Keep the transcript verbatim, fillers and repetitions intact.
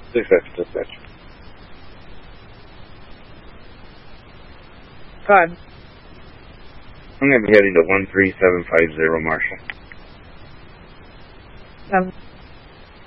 Success, dispatch. Go ahead. I'm going to be heading to one three seven five zero, Marshall. Um,